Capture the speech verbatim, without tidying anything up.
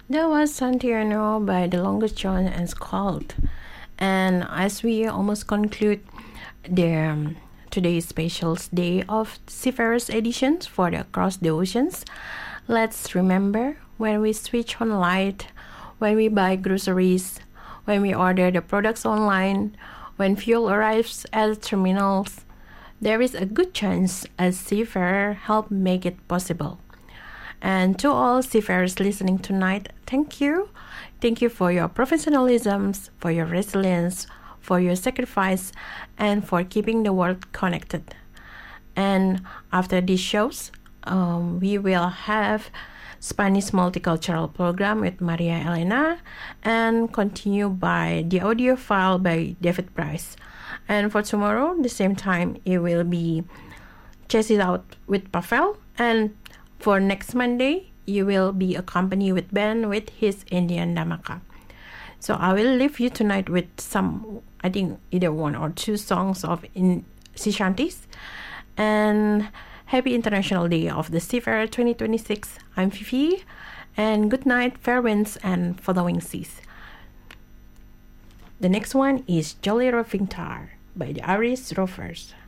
That was Santiano by The Longest John and Scald. And as we almost conclude the um, today's special day of Seafarers editions for the Across the Oceans, let's remember when we switch on light, when we buy groceries, when we order the products online, when fuel arrives at terminals, there is a good chance a seafarer helped make it possible. And to all seafarers listening tonight, thank you. Thank you for your professionalism, for your resilience, for your sacrifice, and for keeping the world connected. And after these shows, um, we will have Spanish multicultural program with Maria Elena and continue by the audio file by David Price. And for tomorrow, the same time, it will be Chase It Out with Pavel. And for next Monday, you will be accompanied with Ben with his Indian Dhamaka. So I will leave you tonight with some, I think either one or two songs of in Sishantis. And happy International Day of the Seafarer twenty twenty-six. I'm Fifi, and good night, fair winds and following seas. The next one is Jolly Roving Tar by the Irish Rovers.